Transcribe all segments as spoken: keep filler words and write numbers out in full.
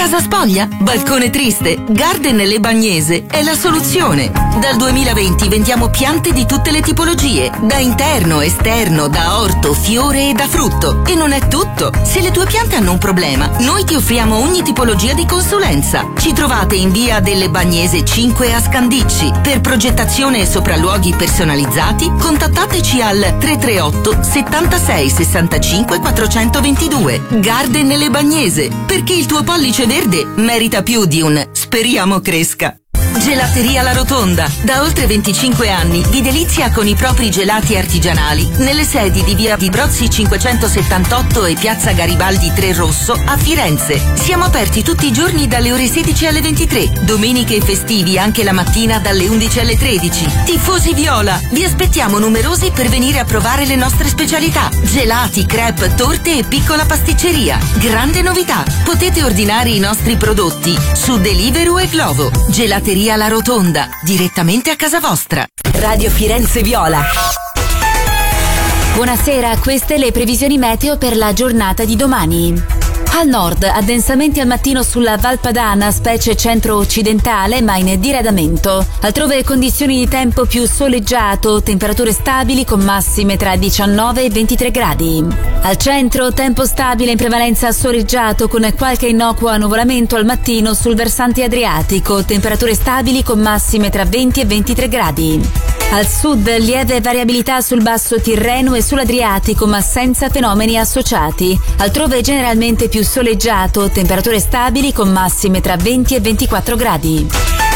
Casa spoglia? Balcone triste? Garden Le Bagnese è la soluzione. Dal duemilaventi vendiamo piante di tutte le tipologie, da interno, esterno, da orto, fiore e da frutto. E non è tutto. Se le tue piante hanno un problema, noi ti offriamo ogni tipologia di consulenza. Ci trovate in via delle Bagnese cinque a Scandicci. Per progettazione e sopralluoghi personalizzati, contattateci al tre tre otto settantasei sessantacinque quattrocentoventidue. Garden Le Bagnese, perché il tuo pollice verde merita più di un speriamo cresca. Gelateria La Rotonda. Da oltre venticinque anni vi delizia con i propri gelati artigianali nelle sedi di via Vibrozzi cinquecentosettantotto e piazza Garibaldi tre Rosso a Firenze. Siamo aperti tutti i giorni dalle ore sedici alle ventitré, domeniche e festivi anche la mattina dalle undici alle tredici. Tifosi viola, vi aspettiamo numerosi per venire a provare le nostre specialità: gelati, crepe, torte e piccola pasticceria. Grande novità, potete ordinare i nostri prodotti su Deliveroo e Glovo. Gelateria La Rotonda, direttamente a casa vostra. Radio Firenze Viola. Buonasera, queste le previsioni meteo per la giornata di domani. Al nord, addensamenti al mattino sulla Val Padana, specie centro-occidentale, ma in diradamento. Altrove condizioni di tempo più soleggiato, temperature stabili con massime tra diciannove e ventitré gradi. Al centro, tempo stabile in prevalenza soleggiato con qualche innocuo annuvolamento al mattino sul versante adriatico, temperature stabili con massime tra venti e ventitré gradi. Al sud, lieve variabilità sul basso Tirreno e sull'Adriatico, ma senza fenomeni associati. Altrove generalmente più soleggiato, temperature stabili con massime tra venti e ventiquattro gradi.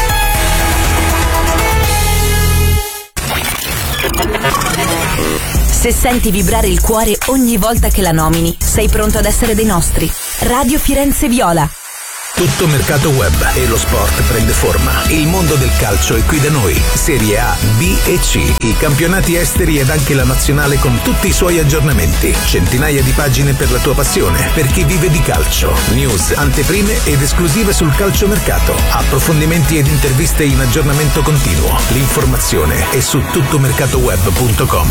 Se senti vibrare il cuore ogni volta che la nomini, sei pronto ad essere dei nostri. Radio Firenze Viola. Tutto mercato web e lo sport prende forma. Il mondo del calcio è qui da noi. Serie A, B e C, i campionati esteri ed anche la nazionale con tutti i suoi aggiornamenti. Centinaia di pagine per la tua passione, per chi vive di calcio. News, anteprime ed esclusive sul calciomercato. Approfondimenti ed interviste in aggiornamento continuo. L'informazione è su tuttomercatoweb punto com.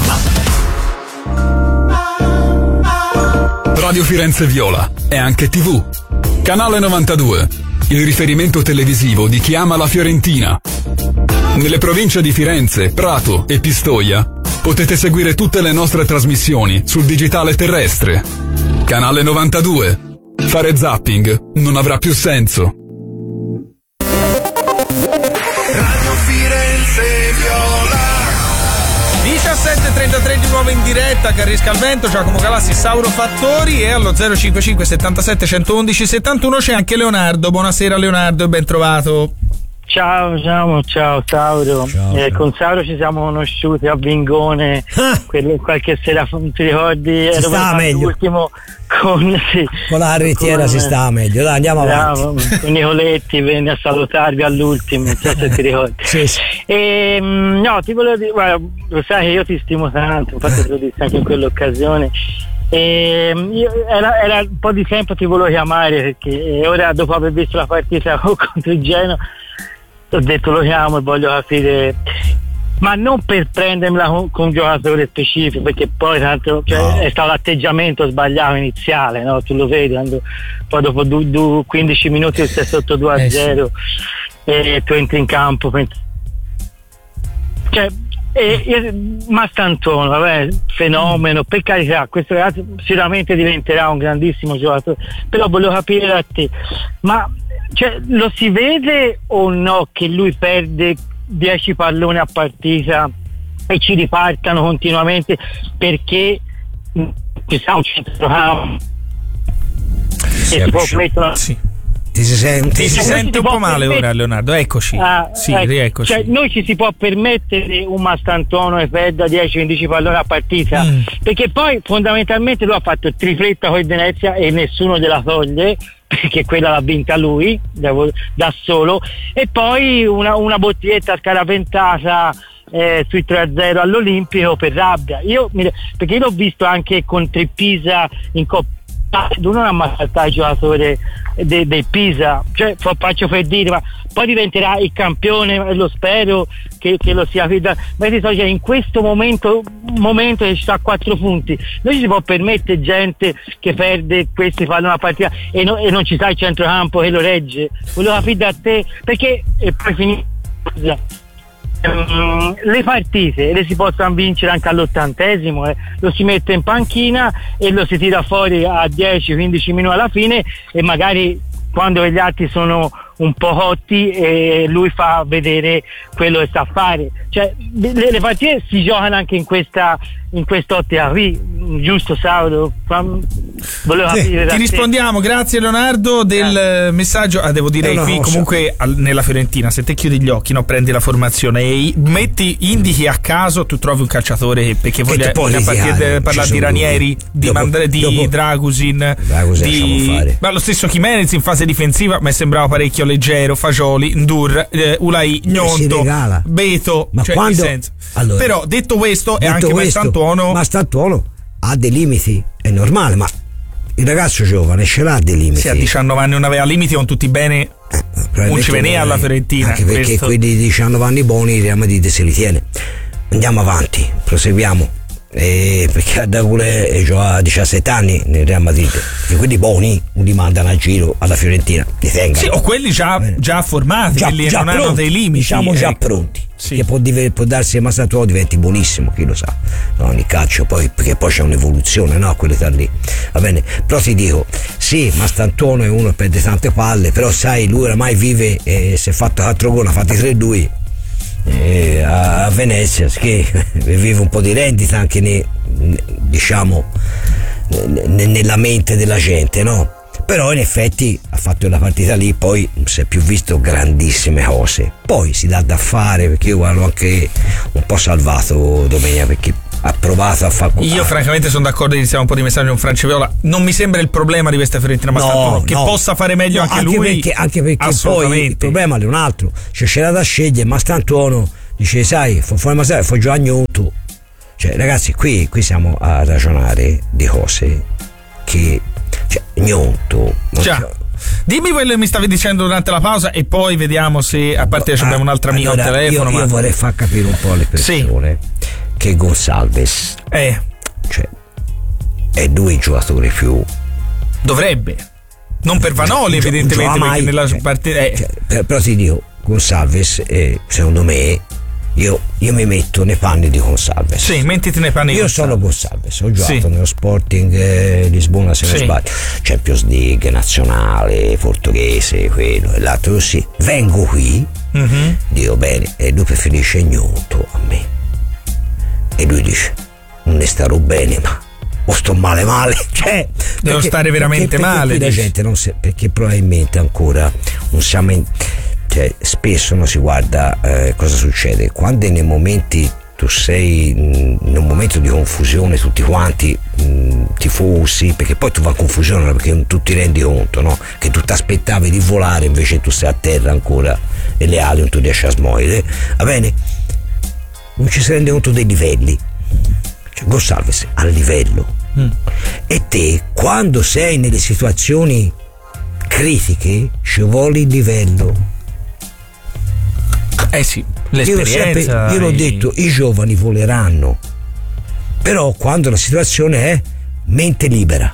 Radio Firenze Viola è anche tivù. Canale novantadue, il riferimento televisivo di chi ama la Fiorentina. Nelle province di Firenze, Prato e Pistoia potete seguire tutte le nostre trasmissioni sul digitale terrestre. Canale novantadue. Fare zapping non avrà più senso. Radio Firenze Viola. diciassette e trentatré di nuovo in diretta, Carrisca al vento, Giacomo Galassi, Sauro Fattori, e allo zero cinquantacinque settantasette centoundici settantuno c'è anche Leonardo. Buonasera Leonardo e ben trovato. Ciao, ciao, ciao Sauro. Ciao, eh, con Sauro ci siamo conosciuti a Vingone ah. quello, qualche sera fa, ti ricordi? Si sta meglio. L'ultimo con, sì, con la carrettiera con, si sta meglio. Dai, andiamo bravo, avanti. Con Nicoletti venne a salutarvi all'ultimo, non so se ti ricordi. Sì, sì. E, no, ti volevo dire, guarda, lo sai che io ti stimo tanto, infatti te lo dissi anche in quell'occasione. E io, era, era un po' di tempo ti volevo chiamare, perché ora, dopo aver visto la partita contro il Genoa, ho detto lo chiamo e voglio capire, ma non per prendermela con, con un giocatore specifico, perché poi tanto, cioè, no. È stato l'atteggiamento sbagliato iniziale, no? Tu lo vedi quando poi dopo du, du, quindici minuti sei sotto due a zero eh sì. E tu entri in campo, cioè E, e, Mastantuono, vabbè, fenomeno, per carità, questo ragazzo sicuramente diventerà un grandissimo giocatore, però volevo capire da te, ma cioè, lo si vede o no che lui perde dieci palloni a partita e ci ripartano continuamente perché ci sta un centrocampo e si può mettere sì. Ti si sente, ti si sente un po' male permettere... ora Leonardo, eccoci. Ah, sì, ecco. rieccoci. Cioè, noi ci si può permettere un Mastantuono e perda dieci quindici palloni a partita, mm. perché poi fondamentalmente lui ha fatto il tripletta con il Venezia e nessuno gliela toglie, perché quella l'ha vinta lui da, da solo, e poi una, una bottiglietta scaraventata eh, sui tre a zero all'Olimpico per rabbia. Io perché io l'ho visto anche con Trepisa in Coppa uno non ammazza il giocatore del de Pisa, cioè faccio per dire, ma poi diventerà il campione, lo spero che, che lo sia, ma cioè, in questo momento momento che ci sta a quattro punti non ci si può permettere gente che perde, questi fanno una partita e, no, e non ci sta il centrocampo che lo regge. Volevo capire da te, perché e poi finire Um, le partite le si possono vincere anche all'ottantesimo, eh. Lo si mette in panchina e lo si tira fuori a dieci quindici minuti alla fine, e magari quando gli altri sono un po' cotti e lui fa vedere quello che sa fare. Cioè le, le partite si giocano anche in questa in quest'ottica qui, giusto Sauro? Volevo sì, capire ti rispondiamo, grazie Leonardo del grazie. messaggio. Ah, devo dire no, qui no, comunque al, nella Fiorentina, se te chiudi gli occhi, no, prendi la formazione e metti, indichi a caso, tu trovi un calciatore, perché voglia, voglia partire, parlare di Ranieri, di, dopo, Mandre, di dopo, Dragusin, Dragusin di ma lo stesso Chimenez in fase difensiva mi sembrava parecchio leggero, Fagioli, Ndur, eh, Ulai, Gnonto, Beto, ma cioè, quando, senso. allora, però detto questo detto è anche questo, Mastantuono Mastantuono ha dei limiti, è normale, ma il ragazzo giovane ce l'ha dei limiti. Se a diciannove anni non aveva limiti, con tutti bene, eh, non ci veniva alla Fiorentina, anche perché questo. quelli di diciannove anni buoni il Real Madrid se li tiene. Andiamo avanti, proseguiamo. Eh, perché da Gule gioca a diciassette anni nel Real Madrid, e quelli buoni li mandano a giro alla Fiorentina, li tengano. Sì, o quelli già, già formati, già, quelli già non pronti, hanno dei limiti, diciamo già ecco. pronti. Sì. Che può, div- può darsi che Mastantuono diventi buonissimo, chi lo sa, no, nel calcio poi, perché poi c'è un'evoluzione, no, a quell'età lì, va bene. Però ti dico, sì, Mastantuono è uno che perde tante palle, però sai, lui oramai vive, eh, si è fatto quattro gol, ha fatti tre lui eh, a, a Venezia, che vive un po' di rendita anche ne, ne, diciamo ne, nella mente della gente, no? Però in effetti ha fatto una partita lì, poi si è più visto grandissime cose, poi si dà da fare, perché io guardo anche un po' salvato domenica, perché ha provato a fare. Io francamente sono d'accordo, iniziamo un po' di messaggi con Franceviola, non mi sembra il problema di questa Fiorentina Mastantuono, no, che no. possa fare meglio no, anche, anche lui, perché, anche perché poi il problema è un altro, cioè c'era da scegliere, Mastantuono dice sai, fu fuori Mastantuono, fu già Gnonto, cioè ragazzi qui, qui siamo a ragionare di cose che, cioè Gnonto già. Dimmi quello che mi stavi dicendo durante la pausa e poi vediamo se a parte ah, abbiamo un'altra amica allora, al telefono. Io, ma... io vorrei far capire un po' alle persone sì. che Gonçalves eh. cioè, è lui il giocatore più. Dovrebbe. Non per Vanoli, Gio- evidentemente, mai, perché nella cioè, partita. Eh. Cioè, per, però ti dico, Gonçalves, eh, secondo me. Io, io mi metto nei panni di Gonçalves. Sì, mettiti nei panni di Io Gonçalves. sono Gonçalves, ho giocato sì. nello Sporting eh, Lisbona, se non sì. sbaglio, Champions League, nazionale, portoghese, quello e l'altro, sì. Vengo qui, mm-hmm. dico bene, e lui preferisce Gnonto a me. E lui dice, non ne starò bene, ma o sto male male, cioè devo perché, stare veramente perché, perché male. La gente non sa, perché probabilmente ancora non siamo in, cioè, spesso non si guarda eh, cosa succede quando nei momenti tu sei in un momento di confusione, tutti quanti mh, tifosi, perché poi tu vai in confusione perché tu ti rendi conto, no? Che tu ti aspettavi di volare, invece tu sei a terra ancora e le ali non tu riesci a smuovere, va bene? Non ci si rende conto dei livelli, cioè Gonçalves a livello mm. e te quando sei nelle situazioni critiche ci vuole il livello. Eh sì, l'esperienza. Io, io l'ho detto, i giovani voleranno, però quando la situazione è mente libera.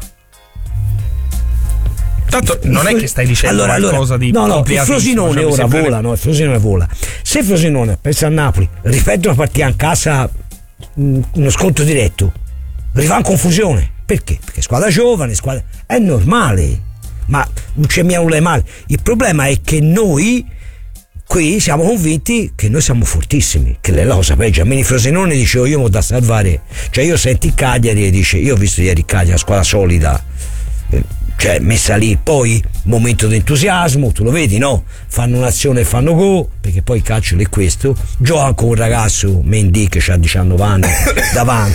Tanto non Fros- è che stai dicendo allora, qualcosa allora, di no, no, il Frosinone ora vola, no, il Frosinone vola. Se il Frosinone pensa a Napoli, ripete una partita in casa, mh, uno sconto diretto, rifà in confusione. Perché? Perché squadra giovane, squadra è normale, ma non c'è mia nulla di male. Il problema è che noi qui siamo convinti che noi siamo fortissimi, che è la cosa peggio. A me il Frosinone dicevo io mo da salvare, cioè io senti Cagliari e dice io ho visto ieri Cagliari, una squadra solida, cioè messa lì, poi momento di entusiasmo, tu lo vedi, no? Fanno un'azione e fanno gol, perché poi il calcio è questo, gioca con un ragazzo Mendy che ha diciannove anni davanti,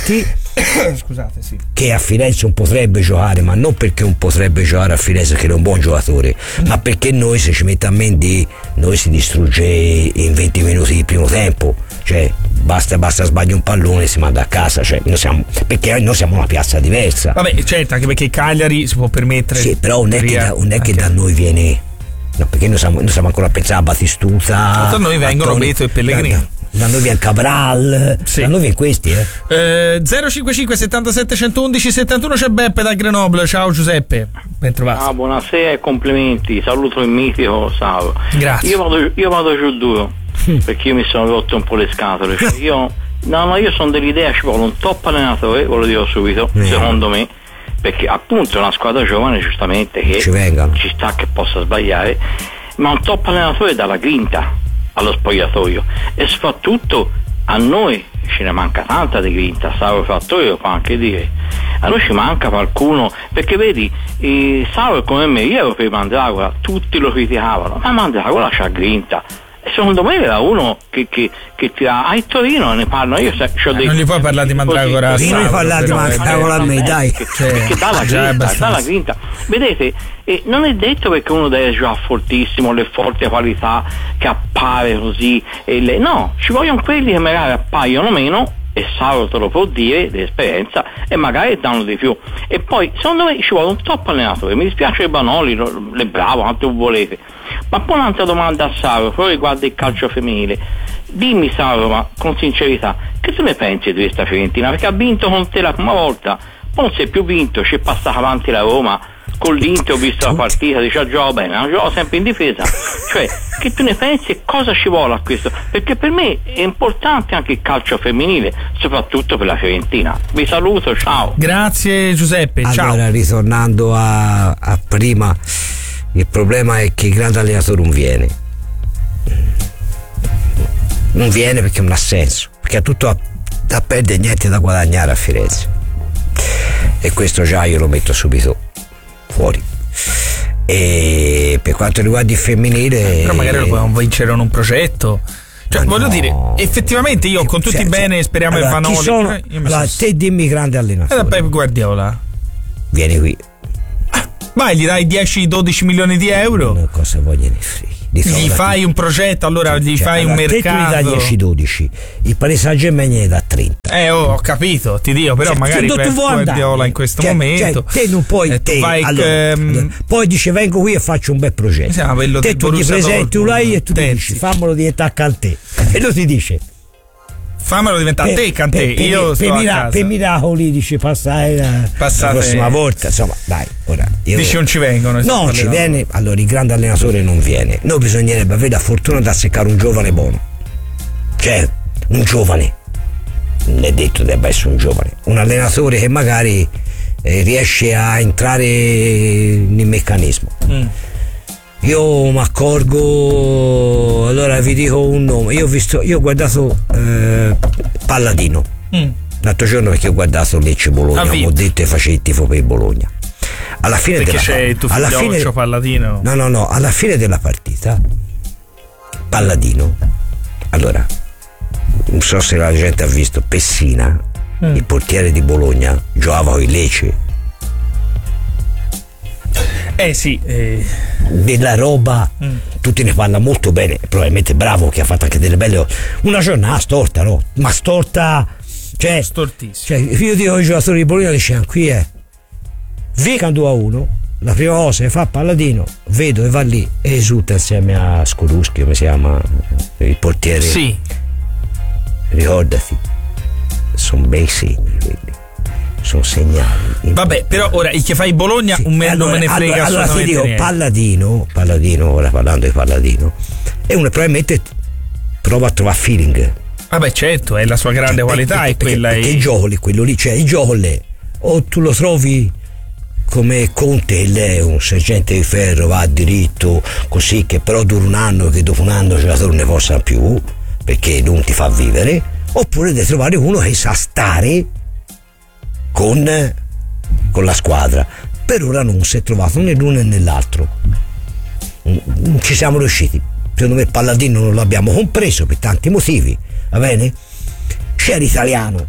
Scusate, sì. Che a Firenze non potrebbe giocare, ma non perché non potrebbe giocare a Firenze che è un buon giocatore, mm. ma perché noi se ci mette a Mendy noi si distrugge in venti minuti di primo tempo, cioè basta basta sbagli un pallone e si manda a casa, cioè noi siamo, perché noi siamo una piazza diversa. Vabbè, certo, anche perché Cagliari si può permettere. Sì, però non è che da, non è che da noi viene, no, perché noi siamo, noi siamo ancora a pensare a Batistuta, da noi vengono Beto e Pellegrini. Da, da noi viene Cabral, sì. Da noi viene questi, eh. eh zero cinquantacinque settantasette centoundici settantuno c'è Beppe da Grenoble. Ciao Giuseppe, ben trovato. Ah, buonasera e complimenti, saluto il mitico Savo. Grazie. Io vado, io vado giù duro mm. perché io mi sono rotto un po' le scatole. Cioè io, no, no, io sono dell'idea ci vuole un top allenatore, ve lo dico subito, mm. secondo me, perché appunto è una squadra giovane giustamente che ci, ci sta che possa sbagliare, ma un top allenatore dà la grinta allo spogliatoio e soprattutto a noi ce ne manca tanta di grinta, Sauro Fattorio lo può anche dire, a noi ci manca qualcuno, perché vedi eh, Sauro come me, io ero per Mandragola, tutti lo criticavano, ma Mandragola c'ha grinta e secondo me era uno che, che, che tira a Torino ne parlo io se, eh, non gli puoi parlare di Mandragola, non gli parlare di Mandragola a me, dai, perché dà la grinta, dà la grinta, vedete. E non è detto perché uno deve giocare fortissimo, le forti qualità che appare così e le, no, ci vogliono quelli che magari appaiono meno e Sauro te lo può dire di esperienza e magari danno di più, e poi secondo me ci vuole un top allenatore. Mi dispiace Banoli, le bravo quanto volete, ma poi un'altra domanda a Sauro però riguarda il calcio femminile. Dimmi Sauro, ma con sincerità, che tu ne pensi di questa Fiorentina? Perché ha vinto con te la prima volta, poi non si è più vinto, ci è passata avanti la Roma. Con l'Inter ho visto la partita, dice ah, gioco bene, ma gioco sempre in difesa. Cioè, che tu ne pensi e cosa ci vuole a questo? Perché per me è importante anche il calcio femminile, soprattutto per la Fiorentina. Vi saluto, ciao. Grazie Giuseppe, ciao. Allora, ritornando a, a prima, il problema è che il grande allenatore non viene. Non viene perché non ha senso, perché ha tutto da perdere e niente da guadagnare a Firenze. E questo già io lo metto subito fuori. E per quanto riguarda il femminile, però magari lo possiamo vincere con un progetto, cioè voglio no. dire, effettivamente io con tutti cioè, bene speriamo allora, che vanno. Chi sono? Eh, allora, sono... te dimmi grande allenatore. E da Pep Guardiola vieni qui, vai, gli dai dieci dodici milioni di euro, no, cosa vogliono free. Gli fai un progetto, allora gli cioè, fai allora, un mercato. Te tu gli dai dieci dodici, il Paris Saint-Germain gli dà trenta. Eh, oh, ho capito, ti dico, però cioè, magari Pep Guardiola in questo cioè, momento. Cioè, te non puoi. Eh, te, vai, allora, um, poi dice vengo qui e faccio un bel progetto. Te tu ti presenti un lei e tu ti dici fammelo diventare cantè. E lui ti dice fammelo diventare te cantè. Io per, sto mira- per miracoli dice passare la, la prossima volta, insomma, dai, ora io, dici non ci vengono, no, ci viene. Allora il grande allenatore non viene, noi bisognerebbe avere la fortuna di azzeccare un giovane buono, cioè un giovane, non è detto debba essere un giovane, un allenatore che magari eh, riesce a entrare nel meccanismo. mm. Io mi accorgo, allora vi dico un nome, io ho visto, io ho guardato eh, Palladino mm. l'altro giorno perché ho guardato Lecce Bologna, ho detto e facevo il tifo per Bologna. Alla fine perché della c'è il tuo alla fine, Palladino. No, no, no, alla fine della partita Palladino, allora non so se la gente ha visto Pessina, mm. il portiere di Bologna, giocava con il Lecce. Eh sì, eh. della roba, mm. tutti ne parlano molto bene, probabilmente bravo che ha fatto anche delle belle, una giornata storta, no? Ma storta, cioè, stortissimo. Cioè, io dico ai giocatori di Bologna dicevano qui è vinca due a uno, la prima cosa che fa Palladino, vedo e va lì e esulta insieme a Skorusky, come si chiama il portiere. Sì. Ricordati, sono bei segni quelli. Sono segnali. Vabbè, però ora il che fai Bologna sì, un me allora, non me ne frega allora, assolutamente allora ti dico, niente. Palladino, Palladino, ora parlando di Palladino, è uno probabilmente prova a trovare feeling. Vabbè, certo, è la sua grande cioè, qualità, perché, è quella. Perché, perché il gioco è quello lì, cioè il gioco è, o tu lo trovi come Conte, lei è un sergente di ferro, va diritto, così che però dura un anno, che dopo un anno il giocatore non ne possa più, perché non ti fa vivere, oppure devi trovare uno che sa stare Con, con la squadra. Per ora non si è trovato né l'uno né l'altro, non ci siamo riusciti. Secondo me Palladino non l'abbiamo compreso per tanti motivi, va bene? C'era italiano,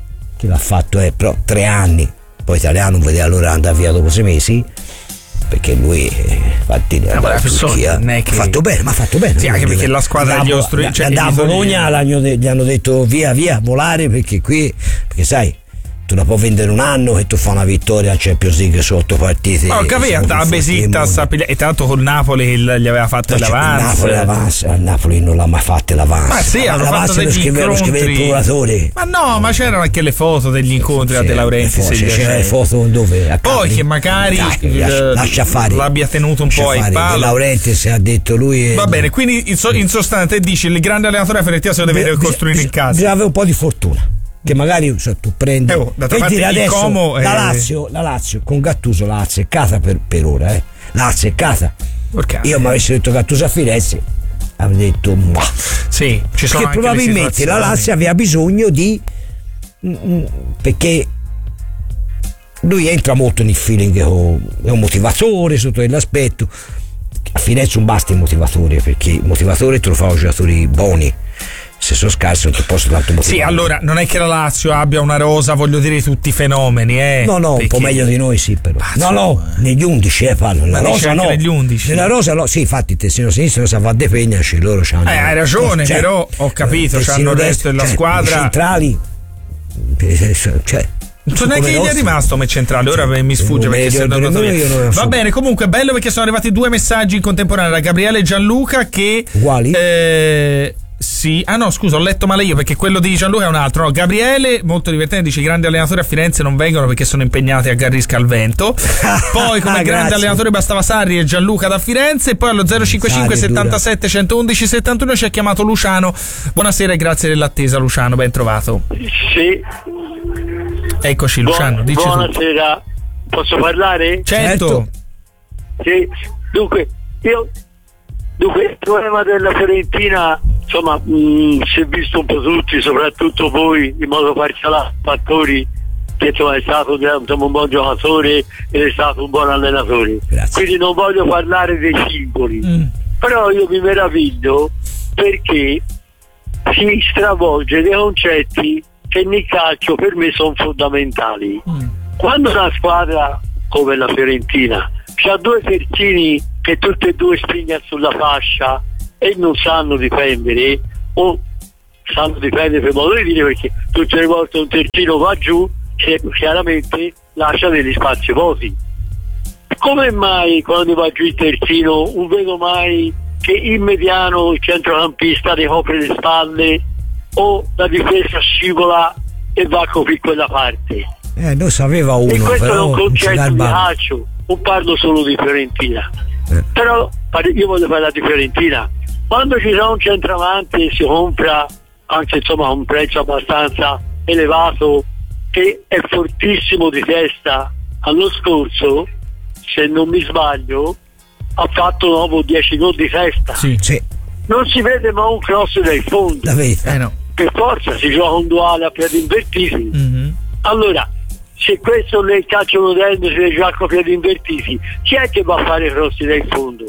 che l'ha fatto eh, però tre anni, poi italiano non vedeva l'ora di andare via dopo sei mesi, perché lui eh, infatti no, la Turchia che... ha fatto bene, ma ha fatto bene sì, anche perché la squadra degli ostrui, cioè, da Bologna gli hanno detto via via volare, perché qui, perché sai, tu la puoi vendere un anno e tu fai una vittoria al Champions League sotto partite. Ma capito, a Besiktas e tanto col Napoli gli aveva fatto l'avance. l'avance. Il Napoli non l'ha mai fatto l'avance. Ma sì, hanno fatto degli incontri. Ma no, ma c'erano anche le foto degli incontri sì, a De Laurentiis. C'erano le foto dove? Poi che magari Dai, lascia, lascia fare, l'abbia tenuto un po' ai pali. De Laurentiis ha detto lui. Va bene, quindi in, so, in sostanza dici il grande allenatore a Fiorentina se lo deve ricostruire in casa. Deve avere un po' di fortuna. Che magari cioè, tu prendi eh, oh, per dire adesso Como, la, Lazio, la Lazio con Gattuso l'ha azzeccata per, per ora eh. l'ha azzeccata. Okay. Io mi avessi detto Gattuso a Firenze avrei detto bah. Sì, ci sono perché probabilmente la Lazio aveva bisogno di mh, perché lui entra molto nel feeling, è un motivatore sotto quell'aspetto. A Firenze non basta il motivatore, perché il motivatore te lo fa giocatori buoni, se sono scarsi non ti posso tanto motivare. Sì, allora non è che la Lazio abbia una rosa, voglio dire, tutti i fenomeni, eh. No, no, perché... un po' meglio di noi, sì, però. Pazzo, no, no, eh. negli undici, eh, parlo. La rosa no. Negli undici. Nella rosa no, sì, infatti, terzino sinistro sa va de Pegna, c'è loro c'hanno. Eh, hai ragione, cioè, però ho capito, c'hanno il resto della cioè, squadra. I centrali, cioè. Non è che gli è rimasto come centrale, ora sì, mi sfugge perché sei andato via. Va bene, comunque bello perché sono arrivati due messaggi in contemporanea da Gabriele e Gianluca che uguali? Eh, sì, ah no scusa, ho letto male io perché quello di Gianluca è un altro. No, Gabriele, molto divertente, dice i grandi allenatori a Firenze non vengono perché sono impegnati a Garrisca al vento. Poi come ah, grande allenatore bastava Sarri e Gianluca da Firenze. E poi allo zero cinquantacinque settantasette centoudici settantuno ci ha chiamato Luciano. Buonasera e grazie dell'attesa Luciano, ben trovato. Sì. Eccoci Luciano, dici buonasera, tu. Posso parlare? Certo. Sì, dunque io dunque il problema della Fiorentina insomma mh, si è visto un po' tutti, soprattutto voi in modo parziale, Fattori, che insomma, è stato insomma, un buon giocatore ed è stato un buon allenatore. Grazie. Quindi non voglio parlare dei singoli, mm. però io mi meraviglio perché si stravolge dei concetti che nel calcio per me sono fondamentali. Mm. Quando una squadra come la Fiorentina ha due terzini che tutti e due spingono sulla fascia e non sanno difendere, o sanno difendere per modo di dire, perché tutte le volte un terzino va giù e chiaramente lascia degli spazi vuoti. Come mai quando va giù il terzino non vedo mai che il mediano, il centrocampista ricopre le spalle o la difesa scivola e va a coprire quella parte? Eh, lo sapeva uno, e questo però è un concetto di calcio, non parlo solo di Fiorentina, eh. però io voglio parlare di Fiorentina. Quando ci sono un centravanti e si compra anche insomma a un prezzo abbastanza elevato, che è fortissimo di testa, l'anno scorso, se non mi sbaglio, ha fatto dopo dieci gol di testa. Sì, sì. Non si vede mai un cross dai fondi. Eh no. Per forza si gioca un duale a piedi invertiti. Mm-hmm. Allora, se questo nel calcio moderno si gioca a piedi invertiti, chi è che va a fare cross dai fondo?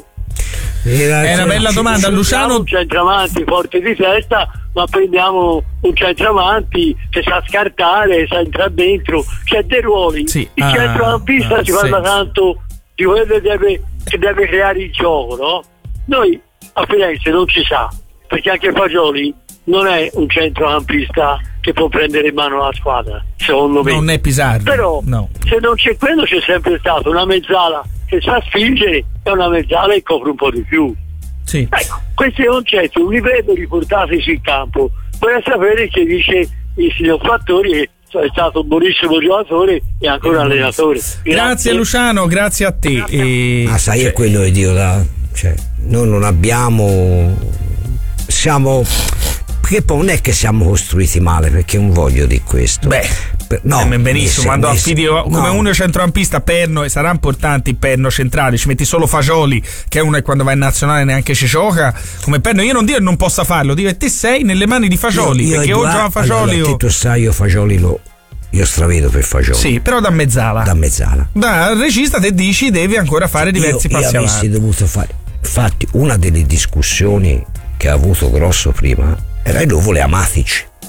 È una bella domanda, Luciano. Un centravanti forte di testa, ma prendiamo un centravanti che sa scartare, sa entrare dentro, c'è dei ruoli. Sì. Il ah, centrocampista ah, si parla sì. tanto di quello che deve, che deve creare il gioco, no? Noi a Firenze non ci sa, perché anche Fagioli non è un centrocampista che può prendere in mano la squadra, secondo me. Non è Pisardi. Però no. se non c'è quello c'è sempre stato una mezzala che sa spingere e una mezzala che copre un po' di più. Sì. Ecco, questi concetti non li vedo riportati sul campo. Vorrei sapere che dice il signor Fattori che è stato un buonissimo giocatore e ancora un allenatore. Grazie. grazie Luciano, grazie a te. Grazie. E... Ah, sai, cioè... è quello che dico, da, cioè, noi non abbiamo, siamo, perché poi non è che siamo costruiti male, perché non voglio di questo. Beh, no, eh, benissimo, quando affidi no. come uno centrocampista Perno, e sarà importante il Perno centrale, ci metti solo Fagioli, che è uno che quando va in nazionale neanche ci gioca, come Perno. Io non dire non possa farlo, dire te sei nelle mani di Fagioli, io, io perché o gioca Fagioli allora, o... tu sai, io Fagioli lo io stravedo per Fagioli. Sì, però da mezzala. Da mezzala. Da regista te dici devi ancora fare diversi io, passi io avanti. avessi dovuto fare. Infatti una delle discussioni che ha avuto grosso prima era che lui voleva Matic.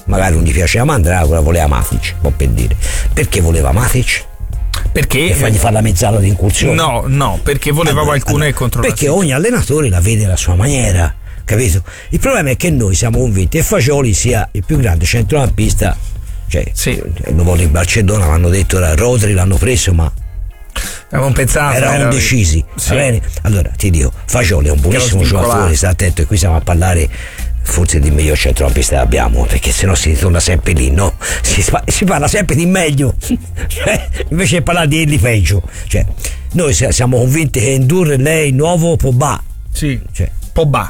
magari non gli piaceva Mandragora, voleva Matic, può per dire. Perché voleva Matic? Perché per fargli fare la mezzala di incursione? No, no, perché voleva allora, qualcuno allora, che controlla. Perché ogni allenatore la vede alla sua maniera, capito? Il problema è che noi siamo convinti che Fagioli sia il più grande centrocampista, cioè sì. Non voglio in Barcellona, l'hanno detto, Rodri l'hanno preso, ma pensato, erano era... decisi, sì. Va bene? Allora ti dico, Fagioli è un buonissimo giocatore, sta attento, e qui stiamo a parlare forse di miglior centrocampista che abbiamo, perché sennò si ritorna sempre lì, no? Si, si parla sempre di meglio cioè, invece di parlare di di peggio, cioè noi siamo convinti che indurre lei nuovo Pogba, sì, cioè, Pogba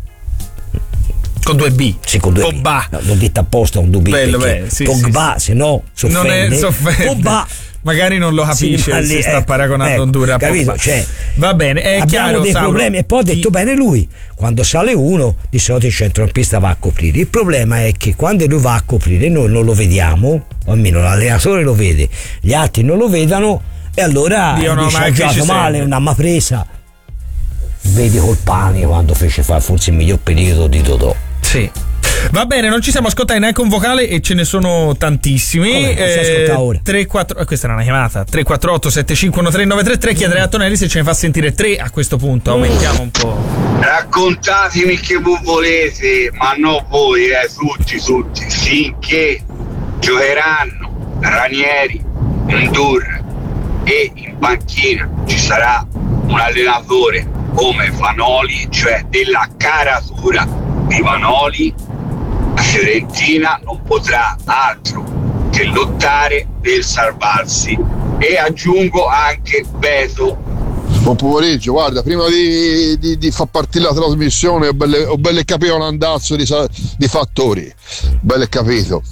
con due B, sì, con due Pogba, no, l'ho detto apposta un due B, bello, bello, sì, Pogba, sì, se no non è soffende. Pogba magari non lo capisce, sì, si sta eh, paragonando ecco, Honduras, capito? Cioè, va bene, è abbiamo chiaro, dei Sauro. Problemi, e poi ha detto sì. Bene lui, quando sale uno di solito il centrocampista va a coprire, il problema è che quando lui va a coprire noi non lo vediamo, o almeno l'allenatore lo vede, gli altri non lo vedano, e allora Dio no, dice, ha giocato male, non ha mai presa. Vedi col pane quando fece fare forse il miglior periodo di Dodò. Sì. Va bene, non ci siamo ascoltati neanche un vocale e ce ne sono tantissimi. eh, tre quattro oh, questa era una chiamata. tre quattro otto sette cinque uno tre nove tre tre. Chiederei a Tonelli se ce ne fa sentire tre a questo punto. Aumentiamo un po'. Raccontatemi che voi volete, ma non voi, eh, tutti, tutti, finché giocheranno Ranieri, Ndur e in panchina ci sarà un allenatore come Vanoli, cioè della caratura di Vanoli, la Fiorentina non potrà altro che lottare per salvarsi. E aggiungo anche Beto. Buon pomeriggio, guarda, prima di, di, di far partire la trasmissione ho belle, ho belle capito l'andazzo di, di Fattori, belle capito,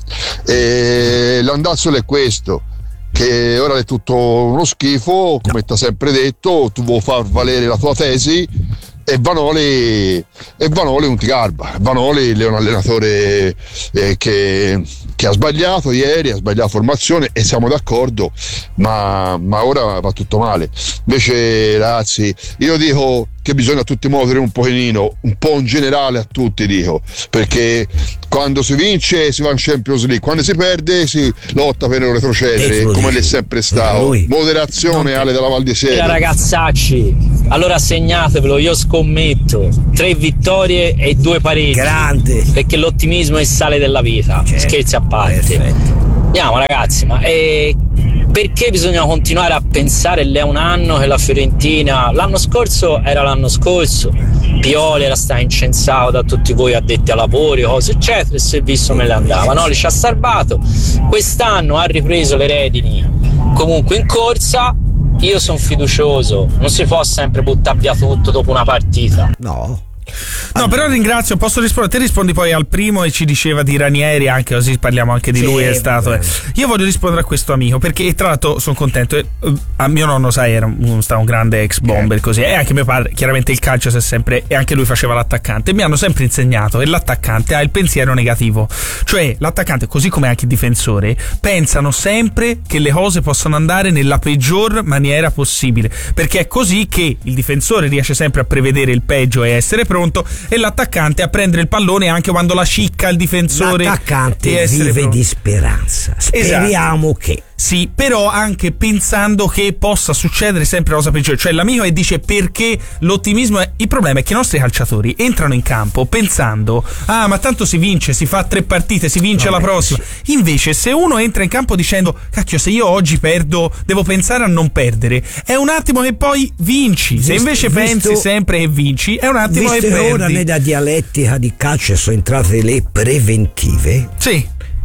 e l'andazzo è questo, che ora è tutto uno schifo, come ti ho sempre detto, tu vuoi far valere la tua tesi, e Vanoli, e Vanoli non ti garba. Vanoli è un allenatore eh, che, che ha sbagliato ieri, ha sbagliato formazione, e siamo d'accordo, ma, ma ora va tutto male. Invece ragazzi, io dico che bisogna a tutti muovere un pochino, un po' in generale a tutti, dico, perché quando si vince si va in Champions League, quando si perde si lotta per non retrocedere, come è sempre stato. Moderazione, Ale della Val di Siena. Ragazzacci, allora segnatevelo, io scommetto tre vittorie e due pareggi. Grande, perché l'ottimismo è il sale della vita. Certo. Scherzi a parte. Perfetto. Andiamo ragazzi, ma eh, perché bisogna continuare a pensare lei un anno che la Fiorentina, l'anno scorso era l'anno scorso, Pioli era stato incensato da tutti voi addetti ai lavori, cose eccetera, e si è visto me le andava, no? Li ci ha salvato. Quest'anno ha ripreso le redini comunque in corsa. Io sono fiducioso, non si può sempre buttare via tutto dopo una partita. No. No, però ringrazio, posso rispondere? Te rispondi poi al primo e ci diceva di Ranieri, anche così parliamo anche di sì, lui, è stato. Eh. Io voglio rispondere a questo amico, perché tra l'altro sono contento. Eh, a mio nonno, sai, era un, un grande ex bomber, eh. così, e anche mio padre, chiaramente il calcio si è sempre, e anche lui faceva l'attaccante. Mi hanno sempre insegnato che l'attaccante ha il pensiero negativo, cioè l'attaccante, così come anche il difensore, pensano sempre che le cose possano andare nella peggior maniera possibile, perché è così che il difensore riesce sempre a prevedere il peggio e essere pronto, e l'attaccante a prendere il pallone anche quando la cicca il difensore. L'attaccante vive pronto. Di speranza. Speriamo esatto. che sì, però anche pensando che possa succedere sempre cosa peggiore. Cioè l'amico e dice perché l'ottimismo è... Il problema è che i nostri calciatori entrano in campo pensando ah ma tanto si vince, si fa tre partite, si vince Vabbè, la prossima sì. Invece se uno entra in campo dicendo cacchio, se io oggi perdo devo pensare a non perdere, è un attimo che poi vinci. Visto, se invece visto, pensi sempre che vinci, è un attimo che perdi. Ora nella dialettica di calcio sono entrate le preventive. Sì,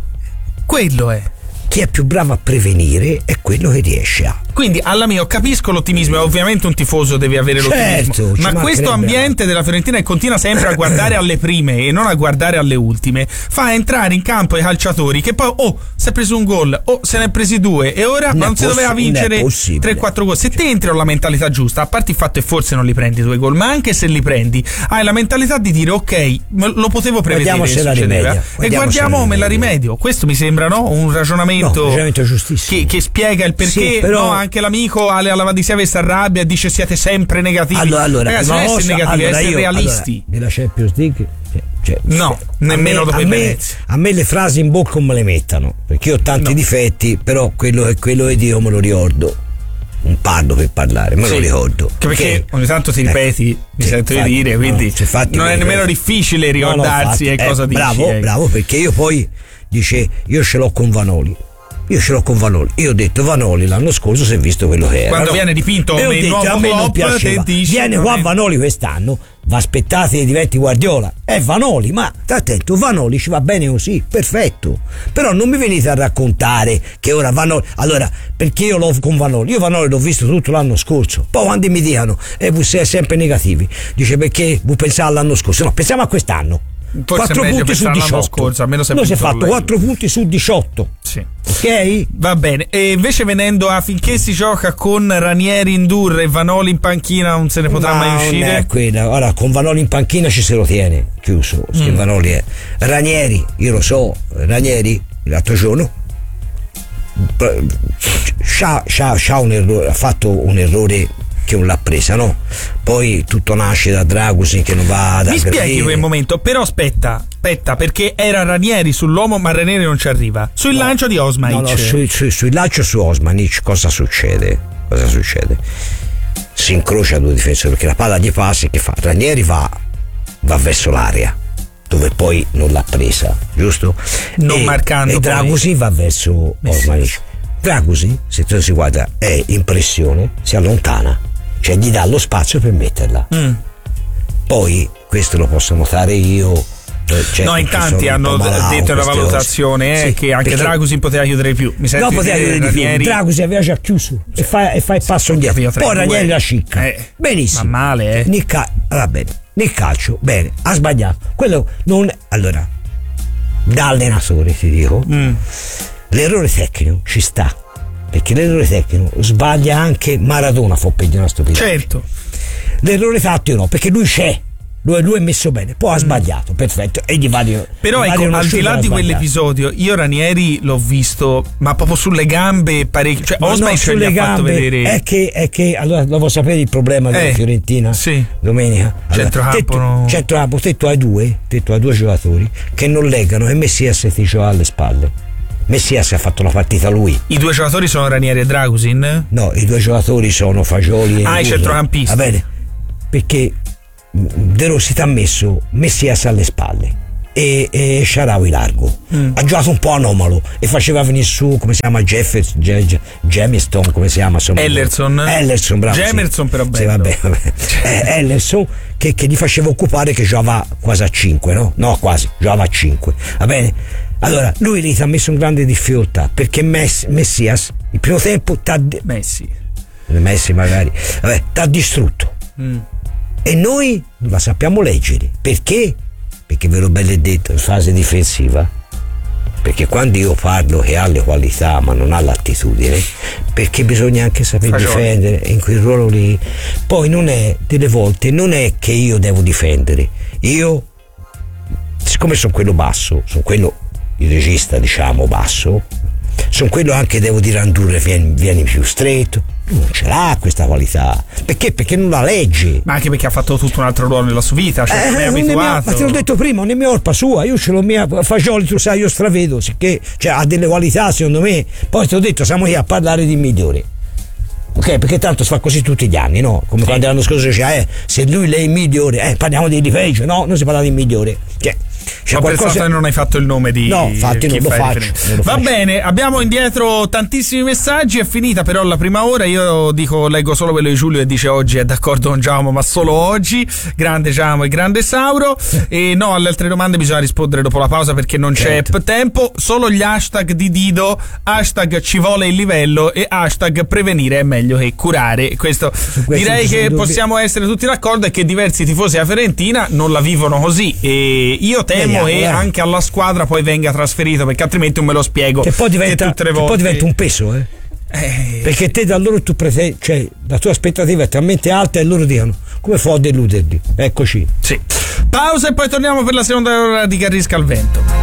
quello è. Chi è più bravo a prevenire è quello che riesce a. Quindi alla mia capisco l'ottimismo, e ovviamente un tifoso deve avere certo, l'ottimismo, ma questo ambiente della Fiorentina che continua sempre a guardare alle prime e non a guardare alle ultime fa entrare in campo i calciatori che poi oh si è preso un gol, oh se ne è presi due e ora non, non si possi- doveva vincere tre quattro gol. Se te entri con la mentalità giusta, a parte il fatto che forse non li prendi due gol, ma anche se li prendi hai la mentalità di dire ok, lo potevo prevedere che succedeva e guardiamo come la rimedio. Questo mi sembra no un ragionamento, no, giustissimo. Che, che spiega il perché sì, però... no, anche l'amico Ale alla Vadisiave si arrabbia e dice siete sempre negativi. Allora, allora ragazzi, non essere negativi, allora essere io, realisti. Allora, nella Champions League Cioè, no, nemmeno dopo a me, a me le frasi in bocca non me le mettano, perché io ho tanti no. difetti, però quello è quello che Dio me lo ricordo. Un parlo per parlare, me sì, lo ricordo. Perché, perché ogni tanto ti ripeti, eh, mi sento di dire, quindi no, non è nemmeno difficile ricordarsi no, no, che cosa eh, dici. Bravo, eh. bravo, perché io poi dice, io ce l'ho con Vanoli. Io ce l'ho con Vanoli. Io ho detto Vanoli l'anno scorso si è visto quello che era. Quando no? viene dipinto e ho detto, a me non piaceva. Viene qua Vanoli quest'anno, va aspettate che diventi Guardiola. È Vanoli, ma sta attento, Vanoli ci va bene così, perfetto. Però non mi venite a raccontare che ora Vanoli. Allora, perché io l'ho con Vanoli? Io Vanoli l'ho visto tutto l'anno scorso. Poi quando mi dicono, eh, voi siete sempre negativi. Dice perché voi pensate all'anno scorso? No, pensiamo a quest'anno. quattro punti su diciotto. Scorso, almeno si è fatto quattro punti su diciotto. Sì. Ok? Va bene. E invece venendo a finché si gioca con Ranieri in Dur e Vanoli in panchina non se ne potrà no, mai uscire? Non è quella. Ora con Vanoli in panchina ci se lo tiene chiuso. Mm. Vanoli è. Ranieri, io lo so, Ranieri l'altro giorno c'ha, c'ha, c'ha un errore, ha fatto un errore che non l'ha presa, no? Poi tutto nasce da Dragusin che non va ad mi spieghi quel momento, però aspetta aspetta perché era Ranieri sull'uomo ma Ranieri non ci arriva sul no, lancio di Osmanic. No, no, sul su, su lancio su Osmanic cosa succede? Cosa succede? Si incrocia due difensori perché la palla gli passa e che fa? Ranieri va va verso l'area dove poi non l'ha presa, giusto? Non e, marcando e Dragusin va verso Osmanic. Dragusin, se tu si guarda, è in pressione, si allontana, cioè gli dà lo spazio per metterla. Mm. Poi questo lo posso notare io. Cioè, no, in tanti hanno detto una valutazione eh, sì, che anche Dragusin poteva chiudere di più. Mi no, poteva chiudere di più. Dragusin aveva già chiuso sì. e, fa, e fa il passo indietro. Poi Ranieri la scicca. Eh, benissimo. Ma male, eh. Nel, cal- va bene. Nel calcio, bene, ha sbagliato. Quello non. Allora, da allenatore ti dico. Mm. L'errore tecnico ci sta, perché l'errore tecnico sbaglia anche Maradona, fa peggio una stupidità. Certo. L'errore tattico no, perché lui c'è, lui, lui è messo bene, poi ha sbagliato, perfetto. E gli vale, però gli ecco, al di là di quell'episodio, io Ranieri l'ho visto, ma proprio sulle gambe parecchio. Cioè, Osmanic no, sulle gli ha gambe fatto vedere. È che, è che allora devo sapere il problema della eh, Fiorentina. Sì. Domenica. Allora, centrocampo. No. Centrocampo, te tu hai due, te tu hai due giocatori che non leggano e Messias ti gioca alle spalle. Messias ha fatto la partita lui. I due giocatori sono Ranieri e Dragusin? No, i due giocatori sono Fagioli e ah, i centrocampisti. Va bene, perché De Rossi ti ha messo Messias alle spalle e, e Shaarawy largo. Mm. Ha giocato un po' anomalo e faceva venire su, come si chiama, Jefferson, Jameson, come si chiama? Ellerson. Ellerson, bravo. Jamerson, sì. però bello. Sì, vabbè, vabbè. eh, Ellerson che, che gli faceva occupare, che giocava quasi a cinque, no? No, quasi, giocava a cinque. Va bene? Allora, lui lì ti ha messo in grande difficoltà perché Messi, Messias il primo tempo t'ha de- Messi Messi magari vabbè, t'ha distrutto mm. e noi non la sappiamo leggere perché? Perché ve lo benedetto in fase difensiva, perché quando io parlo che ha le qualità ma non ha l'attitudine, perché bisogna anche saper Fagioli. difendere in quel ruolo lì. Poi non è, delle volte non è che io devo difendere, io siccome sono quello basso, sono quello il regista diciamo basso, sono quello anche devo dire Andurre vieni, vieni più stretto, non ce l'ha questa qualità, perché? Perché non la legge, ma anche perché ha fatto tutto un altro ruolo nella sua vita, cioè eh, è abituato. Mia, ma te l'ho detto prima, non è mia colpa sua, io ce l'ho mia Fagioli, tu sai, io stravedo, sicché cioè, ha delle qualità secondo me, poi ti ho detto siamo qui a parlare di migliori. Ok, perché tanto si fa così tutti gli anni, no? Come sì. Quando l'anno scorso diceva, eh, se lui lei è il migliore, eh, parliamo di peggio, no? Non si parla di migliore. Cioè, Ho qualcosa... pensato che non hai fatto il nome di no, infatti non lo, faccio, non lo Va faccio. bene, abbiamo indietro tantissimi messaggi, è finita però la prima ora, io dico leggo solo quello di Giulio e dice oggi è d'accordo con Giacomo ma solo oggi, grande Giacomo e grande Sauro. E no, alle altre domande bisogna rispondere dopo la pausa perché non certo. c'è tempo, solo gli hashtag di Dido, hashtag ci vuole il livello e hashtag prevenire è meglio che curare. Questo direi che possiamo essere tutti d'accordo, e che diversi tifosi della Fiorentina non la vivono così, e io temo e anche alla squadra poi venga trasferito, perché altrimenti non me lo spiego. Che poi diventa, tutte le che volte. poi diventa un peso, eh? Eh. Perché te da loro tu prete- cioè la tua aspettativa è talmente alta e loro dicono come fa a deluderli. Eccoci. Sì. Pausa e poi torniamo per la seconda ora di Carrisca al Vento.